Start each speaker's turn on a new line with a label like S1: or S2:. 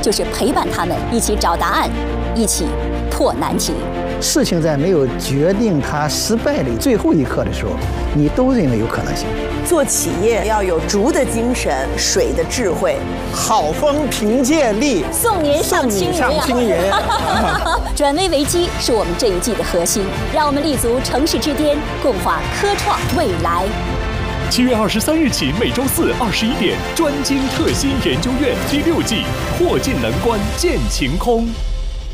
S1: 就是陪伴他们一起找答案，一起破难题。
S2: 事情在没有决定它失败的最后一刻的时候，你都认为有可能性。
S3: 做企业要有竹的精神，水的智慧。
S4: 好风凭借力，
S1: 送年上青云啊！转危为机是我们这一季的核心，让我们立足城市之巅，共话科创未来。
S5: 7月23日起，每周四21点，专精特新研究院第6季，破镜难关见晴空。